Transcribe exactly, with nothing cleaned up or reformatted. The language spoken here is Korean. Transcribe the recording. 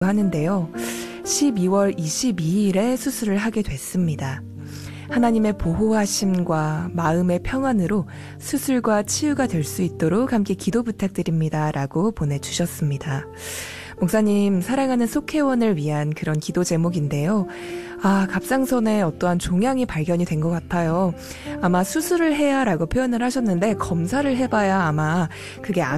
하는데요. 십이월 이십이일에 수술을 하게 됐습니다. 하나님의 보호하심과 마음의 평안으로 수술과 치유가 될 수 있도록 함께 기도 부탁드립니다. 라고 보내주셨습니다. 목사님, 사랑하는 속회원을 위한 그런 기도 제목인데요. 아, 갑상선에 어떠한 종양이 발견이 된 것 같아요. 아마 수술을 해야 라고 표현을 하셨는데 검사를 해봐야 아마 그게